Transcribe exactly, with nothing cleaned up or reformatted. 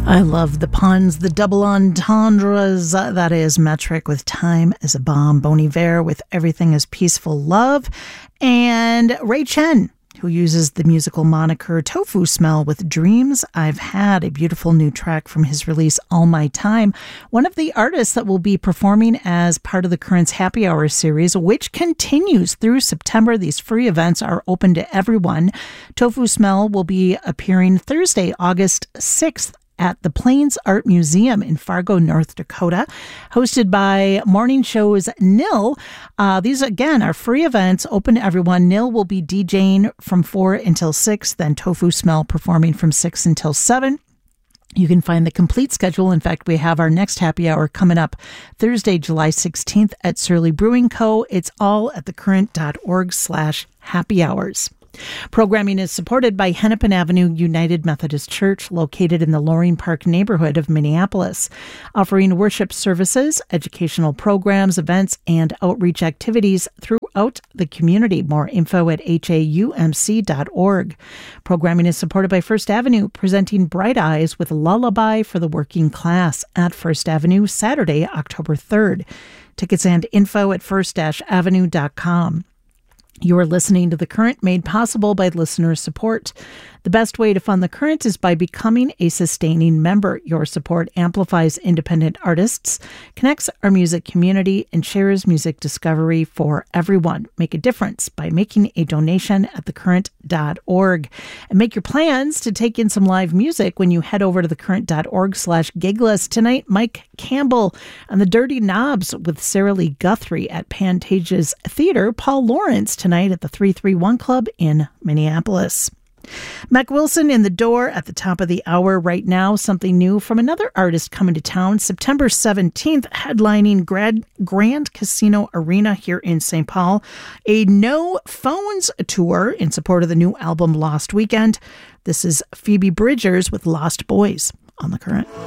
I love the puns, the double entendres. Uh, that is Metric with Time is a Bomb, Bon Iver with Everything is Peaceful Love, and Ray Chen, who uses the musical moniker Tofu Smell with Dreams I've Had, a beautiful new track from his release All My Time. One of the artists that will be performing as part of the Currents Happy Hour series, which continues through September. These free events are open to everyone. Tofu Smell will be appearing Thursday, August sixth, at the Plains Art Museum in Fargo, North Dakota, hosted by Morning Show's Nil. Uh, these, again, are free events, open to everyone. Nil will be DJing from four until six, then Tofu Smell performing from six until seven. You can find the complete schedule. In fact, we have our next happy hour coming up Thursday, July sixteenth at Surly Brewing Co. It's all at thecurrent.org slash happy hours. Programming is supported by Hennepin Avenue United Methodist Church, located in the Loring Park neighborhood of Minneapolis, offering worship services, educational programs, events, and outreach activities throughout the community. More info at H A U M C dot org. Programming is supported by First Avenue, presenting Bright Eyes with Lullaby for the Working Class at First Avenue, Saturday, October third. Tickets and info at first avenue dot com. You are listening to The Current, made possible by listener support. The best way to fund The Current is by becoming a sustaining member. Your support amplifies independent artists, connects our music community, and shares music discovery for everyone. Make a difference by making a donation at thecurrent dot org. And make your plans to take in some live music when you head over to thecurrent.org slash giglist. Tonight, Mike Campbell and the Dirty Knobs with Sarah Lee Guthrie at Pantages Theater. Paul Lawrence tonight at the three three one Club in Minneapolis. Mac Wilson in the door at the top of the hour. Right now, something new from another artist coming to town. September seventeenth, headlining Grand, Grand Casino Arena here in Saint Paul. A No Phones tour in support of the new album Lost Weekend. This is Phoebe Bridgers with Lost Boys on The Current.